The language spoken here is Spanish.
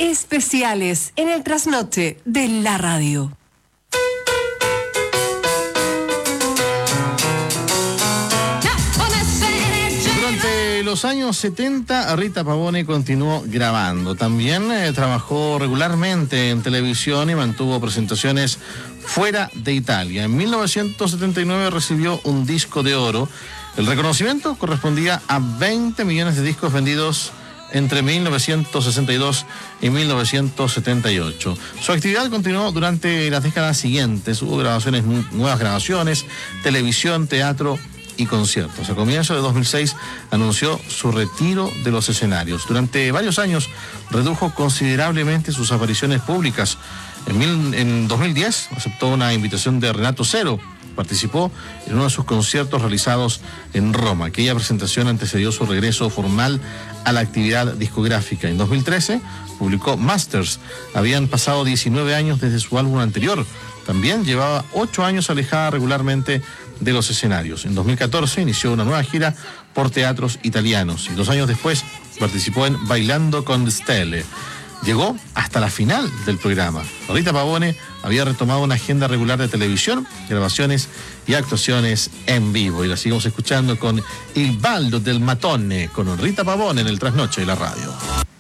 especiales en el trasnoche de la radio. Durante los años 70, Rita Pavone continuó grabando. También trabajó regularmente en televisión y mantuvo presentaciones fuera de Italia. En 1979 recibió un disco de oro. El reconocimiento correspondía a 20 millones de discos vendidos entre 1962 y 1978. Su actividad continuó durante las décadas siguientes. Hubo nuevas grabaciones, televisión, teatro y conciertos. A comienzos de 2006 anunció su retiro de los escenarios. Durante varios años redujo considerablemente sus apariciones públicas. En 2010 aceptó una invitación de Renato Zero. Participó en uno de sus conciertos realizados en Roma. Aquella presentación antecedió su regreso formal a la actividad discográfica. En 2013 publicó Masters. Habían pasado 19 años desde su álbum anterior. También llevaba 8 años alejada regularmente de los escenarios. En 2014 inició una nueva gira por teatros italianos y 2 años después participó en Bailando con Stelle. Llegó hasta la final del programa. Rita Pavone había retomado una agenda regular de televisión, grabaciones y actuaciones en vivo. Y la seguimos escuchando con Il Ballo del Matone, con Rita Pavone en el Trasnoche de la radio.